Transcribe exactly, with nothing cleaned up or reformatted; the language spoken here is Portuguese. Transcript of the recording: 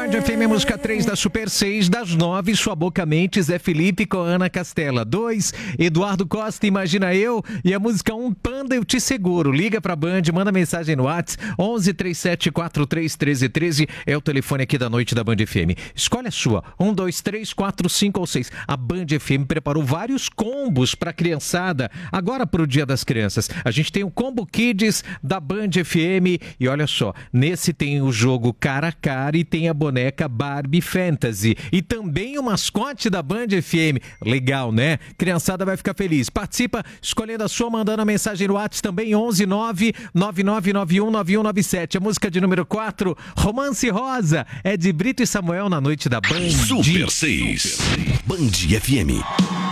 Band F M, música três da Super seis, das nove, Sua Boca Mente, Zé Felipe com Ana Castela. dois, Eduardo Costa, Imagina Eu. E a música um, Panda, Eu Te Seguro. Liga pra Band, manda mensagem no WhatsApp, onze, trinta e sete, quarenta e três, treze, treze. É o telefone aqui da noite da Band F M. Escolhe a sua, um, dois, três, quatro, cinco ou seis. A Band F M preparou vários combos pra criançada, agora pro Dia das Crianças. A gente tem o Combo Kids da Band F M e olha só, nesse tem o jogo Cara a Cara e tem a boneca Barbie Fantasy e também o mascote da Band F M. Legal, né? Criançada vai ficar feliz. Participa escolhendo a sua, mandando a mensagem no WhatsApp também, onze, nove, nove nove nove um, nove um nove sete. A música de número quatro, Romance Rosa, é de Brito e Samuel na noite da Band. Super seis, Band F M.